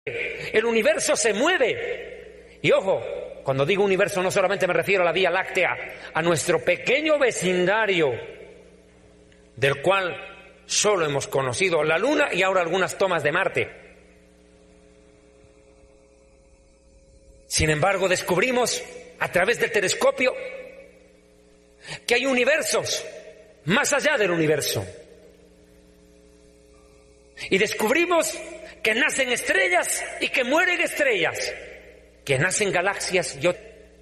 El universo se mueve. Y ojo, cuando digo universo no solamente me refiero a la Vía Láctea, a nuestro pequeño vecindario, del cual solo hemos conocido la Luna y ahora algunas tomas de Marte. Sin embargo, descubrimos a través del telescopio que hay universos más allá del universo. Y descubrimos que nacen estrellas y que mueren estrellas, que nacen galaxias y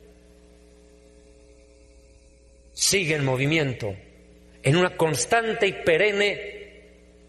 sigue en movimiento, en una constante y perenne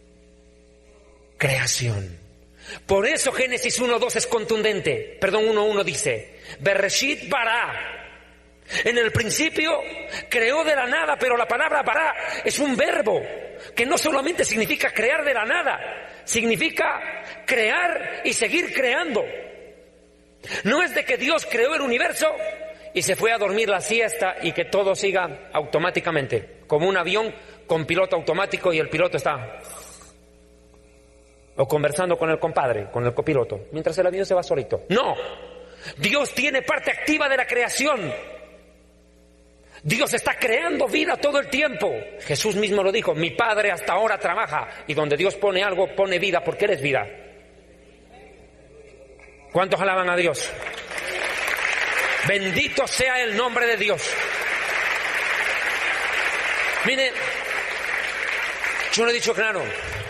creación. Por eso Génesis 1:2 es contundente. 1:1 dice, Bereshit bara. En el principio creó de la nada, pero la palabra bara es un verbo que no solamente significa crear de la nada, significa crear y seguir creando. No es de que Dios creó el universo y se fue a dormir la siesta y que todo siga automáticamente, como un avión con piloto automático y el piloto está o conversando con el compadre, con el copiloto, mientras el avión se va solito. No, Dios tiene parte activa de la creación. Dios está creando vida todo el tiempo. Jesús mismo lo dijo, mi Padre hasta ahora trabaja, y donde Dios pone algo, pone vida, porque Él es vida. ¿Cuántos alaban a Dios? Bendito sea el nombre de Dios. Mire, yo lo he dicho claro,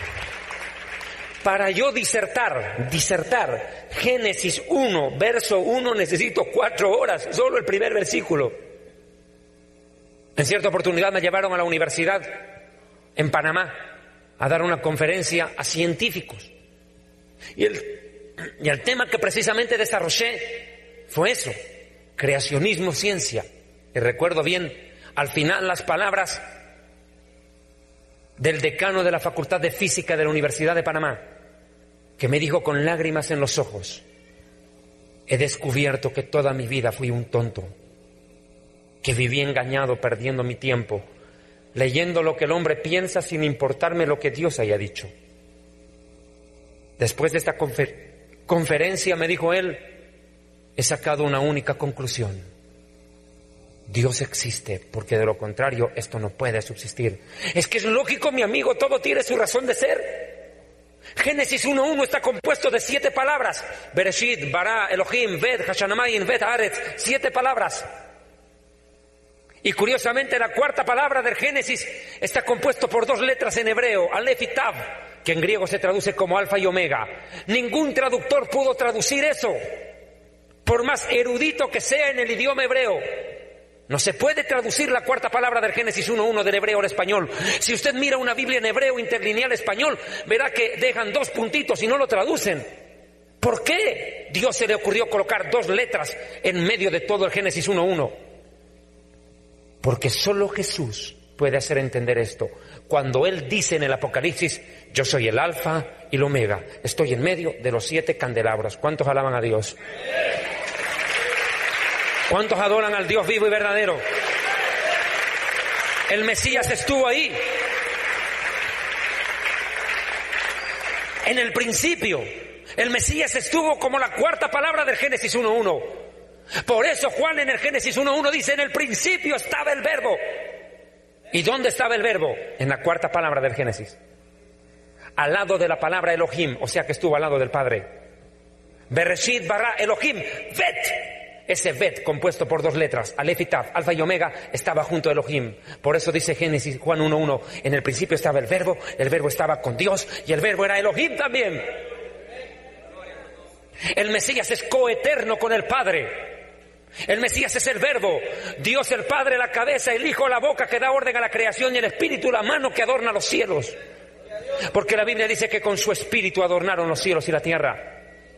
para yo disertar Génesis 1, verso 1, necesito 4 horas, solo el primer versículo. En cierta oportunidad me llevaron a la universidad en Panamá a dar una conferencia a científicos. Y el tema que precisamente desarrollé fue eso, creacionismo, ciencia. Y recuerdo bien al final las palabras del decano de la Facultad de Física de la Universidad de Panamá, que me dijo con lágrimas en los ojos, he descubierto que toda mi vida fui un tonto, que viví engañado, perdiendo mi tiempo, leyendo lo que el hombre piensa sin importarme lo que Dios haya dicho. Después de esta conferencia, me dijo él, he sacado una única conclusión. Dios existe, porque de lo contrario esto no puede subsistir. Es que es lógico, mi amigo, todo tiene su razón de ser. Génesis 1:1 está compuesto de 7 palabras. Bereshit, bara, Elohim, ved, Hashanamayim, ved, Haaretz. 7 palabras. Y curiosamente la cuarta palabra del Génesis está compuesto por 2 letras en hebreo, Aleph y Tav, que en griego se traduce como alfa y omega. Ningún traductor pudo traducir eso, por más erudito que sea en el idioma hebreo. No se puede traducir la cuarta palabra del Génesis 1:1 del hebreo al español. Si usted mira una Biblia en hebreo interlineal español, verá que dejan 2 puntitos y no lo traducen. ¿Por qué Dios se le ocurrió colocar 2 letras en medio de todo el Génesis 1:1? Porque solo Jesús puede hacer entender esto. Cuando Él dice en el Apocalipsis, yo soy el alfa y el omega, estoy en medio de los 7 candelabros. ¿Cuántos alaban a Dios? ¿Cuántos adoran al Dios vivo y verdadero? El Mesías estuvo ahí. En el principio, el Mesías estuvo como la cuarta palabra del Génesis 1:1. Por eso Juan en el Génesis 1:1 dice, en el principio estaba el verbo. ¿Y dónde estaba el verbo? En la cuarta palabra del Génesis. Al lado de la palabra Elohim, o sea que estuvo al lado del Padre. Bereshit bara Elohim, vet. Ese bet compuesto por 2 letras, Aleph y Tav, alfa y omega, estaba junto a Elohim. Por eso dice Génesis, Juan 1:1, en el principio estaba el verbo estaba con Dios y el verbo era Elohim también. El Mesías es coeterno con el Padre. El Mesías es el verbo, Dios el Padre la cabeza, el Hijo la boca que da orden a la creación y el Espíritu la mano que adorna los cielos. Porque la Biblia dice que con su Espíritu adornaron los cielos y la tierra.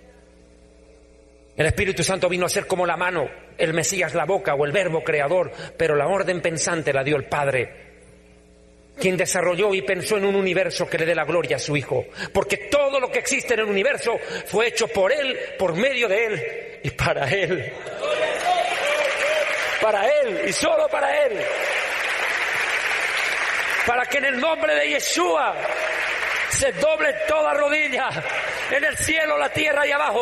El Espíritu Santo vino a ser como la mano, el Mesías la boca o el verbo creador, pero la orden pensante la dio el Padre, quien desarrolló y pensó en un universo que le dé la gloria a su Hijo. Porque todo lo que existe en el universo fue hecho por Él, por medio de Él y para Él. Para Él y solo para Él. Para que en el nombre de Yeshua se doble toda rodilla en el cielo, la tierra y abajo.